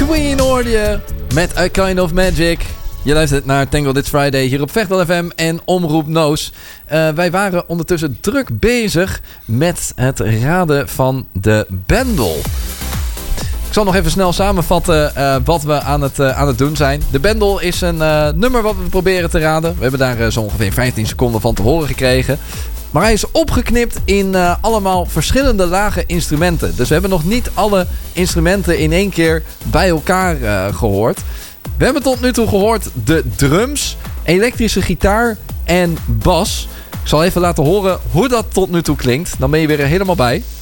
Queen hoorde je met A Kind of Magic. Je luistert naar Tango This Friday hier op Vechtwel FM en Omroep Noos. Wij waren ondertussen druk bezig met het raden van de Bendel. Ik zal nog even snel samenvatten wat we aan het doen zijn. De Bendel is een nummer wat we proberen te raden. We hebben daar zo ongeveer 15 seconden van te horen gekregen. Maar hij is opgeknipt in allemaal verschillende lage instrumenten. Dus we hebben nog niet alle instrumenten in één keer bij elkaar gehoord. We hebben tot nu toe gehoord de drums, elektrische gitaar en bas. Ik zal even laten horen hoe dat tot nu toe klinkt. Dan ben je weer helemaal bij.